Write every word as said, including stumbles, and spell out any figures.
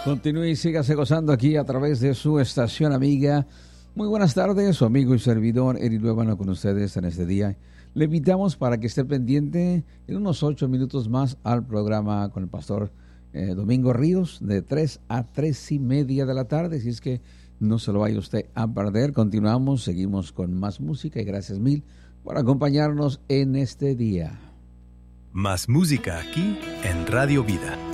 Continúe y sígase gozando aquí a través de su estación amiga. Muy buenas tardes, su amigo y servidor Eri Luébano con ustedes en este día. Le invitamos para que esté pendiente en unos ocho minutos más al programa con el pastor eh, Domingo Ríos de tres a tres y media de la tarde. Si es que no se lo vaya usted a perder. Continuamos, seguimos con más música y gracias mil por acompañarnos en este día. Más música aquí en Radio Vida.